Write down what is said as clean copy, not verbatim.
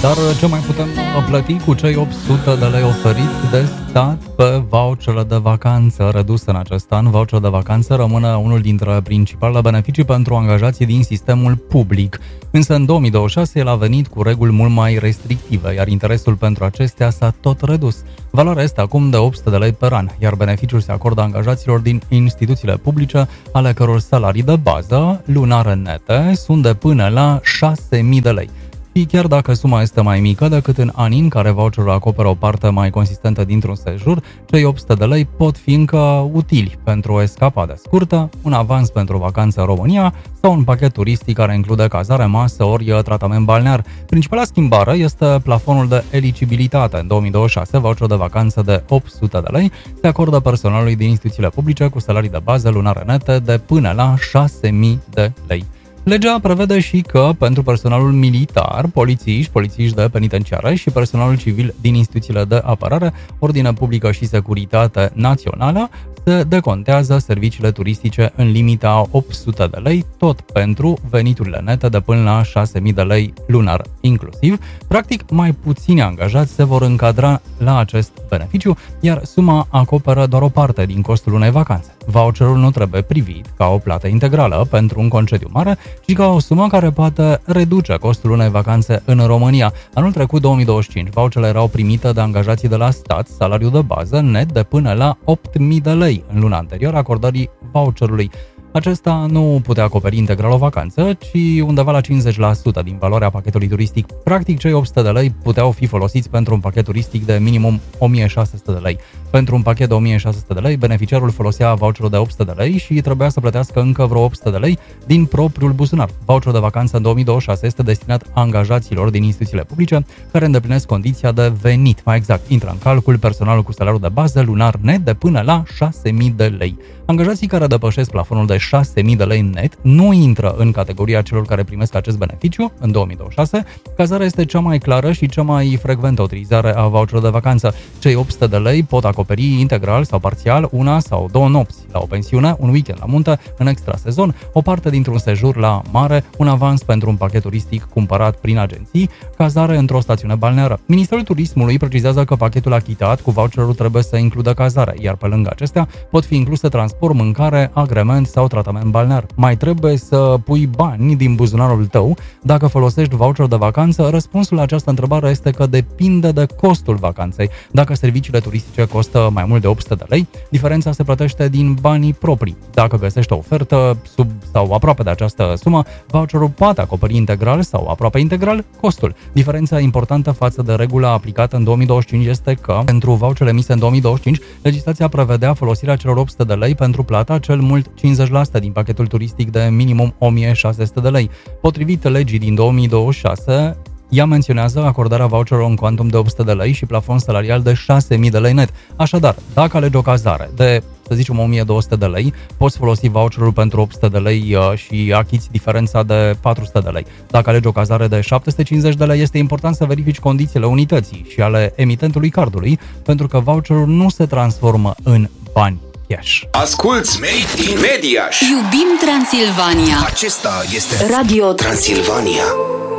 Dar ce mai putem plăti cu cei 800 de lei oferiți de stat pe voucherele de vacanță redus în acest an? Voucherele de vacanță rămâne unul dintre principalele beneficii pentru angajații din sistemul public. Însă în 2026 el a venit cu reguli mult mai restrictive, iar interesul pentru acestea s-a tot redus. Valoarea este acum de 800 de lei per an, iar beneficiul se acordă angajaților din instituțiile publice, ale căror salarii de bază, lunare nete, sunt de până la 6.000 de lei. Și chiar dacă suma este mai mică decât în anii în care voucherul acoperă o parte mai consistentă dintr-un sejur, cei 800 de lei pot fi încă utili pentru o escapadă scurtă, un avans pentru vacanță în România sau un pachet turistic care include cazare, masă ori tratament balnear. Principala schimbare este plafonul de eligibilitate. În 2026, voucherul de vacanță de 800 de lei se acordă personalului din instituțiile publice cu salarii de bază lunare nete de până la 6.000 de lei. Legea prevede și că pentru personalul militar, polițiști de penitenciară și personalul civil din instituțiile de apărare, ordine publică și securitate națională, se decontează serviciile turistice în limita 800 de lei, tot pentru veniturile nete de până la 6.000 de lei lunar inclusiv. Practic, mai puțini angajați se vor încadra la acest beneficiu, iar suma acoperă doar o parte din costul unei vacanțe. Voucherul nu trebuie privit ca o plată integrală pentru un concediu mare, ci ca o sumă care poate reduce costul unei vacanțe în România. Anul trecut, 2025, voucherele erau primite de angajații de la stat, salariul de bază net de până la 8.000 de lei în luna anterior acordării voucherului. Acesta nu putea acoperi integral o vacanță, ci undeva la 50% din valoarea pachetului turistic. Practic, cei 800 de lei puteau fi folosiți pentru un pachet turistic de minimum 1.600 de lei. Pentru un pachet de 1.600 de lei, beneficiarul folosea voucherul de 800 de lei și trebuia să plătească încă vreo 800 de lei din propriul buzunar. Voucherul de vacanță în 2026 este destinat angajaților din instituțiile publice care îndeplinesc condiția de venit. Mai exact, intră în calcul personalul cu salariul de bază lunar net de până la 6.000 de lei. Angajații care depășesc plafonul de 6.000 de lei net nu intră în categoria celor care primesc acest beneficiu în 2026. Cazarea este cea mai clară și cea mai frecventă utilizare a voucherului de vacanță. Cei 800 de lei pot acoperi integral sau parțial una sau două nopți la o pensiune, un weekend la munte, în extra sezon, o parte dintr-un sejur la mare, un avans pentru un pachet turistic cumpărat prin agenții, cazare într-o stațiune balneară. Ministerul Turismului precizează că pachetul achitat cu voucherul trebuie să includă cazare, iar pe lângă acestea pot fi incluse transport, mâncare, agrement sau tratament balnear. Mai trebuie să pui bani din buzunarul tău dacă folosești voucher de vacanță? Răspunsul la această întrebare este că depinde de costul vacanței. Dacă serviciile turistice costă mai mult de 800 de lei, diferența se plătește din banii proprii. Dacă găsești o ofertă sub sau aproape de această sumă, voucherul poate acoperi integral sau aproape integral costul. Diferența importantă față de regula aplicată în 2025 este că pentru voucherele emise în 2025, legislația prevedea folosirea celor 800 de lei pentru plata cel mult 50% din pachetul turistic de minimum 1.600 de lei. Potrivit legii din 2026, ea menționează acordarea voucherului în cuantum de 800 de lei și plafon salarial de 6.000 de lei net. Așadar, dacă alegi o cazare de, să zicem, 1.200 de lei, poți folosi voucherul pentru 800 de lei și achiți diferența de 400 de lei. Dacă alegi o cazare de 750 de lei, este important să verifici condițiile unității și ale emitentului cardului, pentru că voucherul nu se transformă în bani cash. Asculți Made in Mediaș. Iubim Transilvania. Acesta este Radio Transilvania.